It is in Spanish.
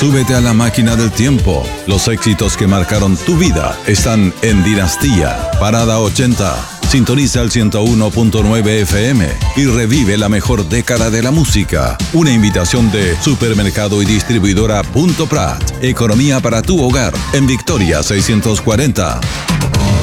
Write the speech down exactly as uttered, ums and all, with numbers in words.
Súbete a la máquina del tiempo. Los éxitos que marcaron tu vida están en Dinastía, Parada ochenta. Sintoniza el ciento uno punto nueve F M y revive la mejor década de la música. Una invitación de Supermercado y Distribuidora Punto Prat. Economía para tu hogar en Victoria seiscientos cuarenta.